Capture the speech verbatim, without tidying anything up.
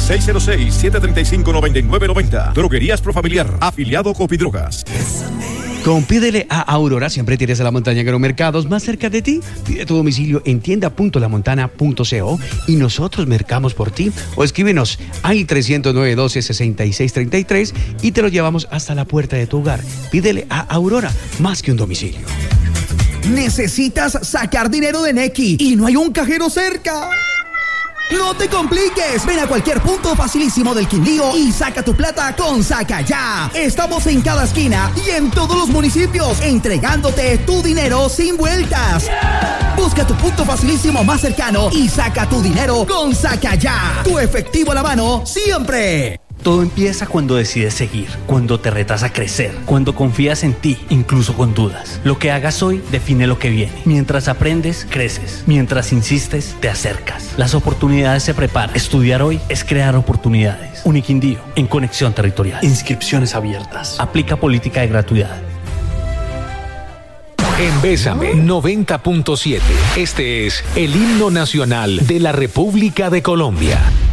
seis cero seis, siete tres cinco, nueve nueve nueve cero. Droguerías Profamiliar, afiliado Copidrogas. Con Pídele a Aurora siempre tienes a la montaña agromercados más cerca de ti. Pide tu domicilio en tienda punto la montana punto co y nosotros mercamos por ti. O escríbenos al trescientos nueve, doce, sesenta y seis, treinta y tres y te lo llevamos hasta la puerta de tu hogar. Pídele a Aurora más que un domicilio. ¿Necesitas sacar dinero de Nequi y no hay un cajero cerca? ¡No te compliques! Ven a cualquier punto facilísimo del Quindío y saca tu plata con Saca Ya. Estamos en cada esquina y en todos los municipios entregándote tu dinero sin vueltas. Busca tu punto facilísimo más cercano y saca tu dinero con Saca Ya. Tu efectivo a la mano siempre. Todo empieza cuando decides seguir, cuando te retas a crecer, cuando confías en ti, incluso con dudas. Lo que hagas hoy define lo que viene. Mientras aprendes, creces. Mientras insistes, te acercas. Las oportunidades se preparan. Estudiar hoy es crear oportunidades. Uniquindío, en conexión territorial. Inscripciones abiertas. Aplica política de gratuidad. En Bésame noventa punto siete, este es el himno nacional de la República de Colombia.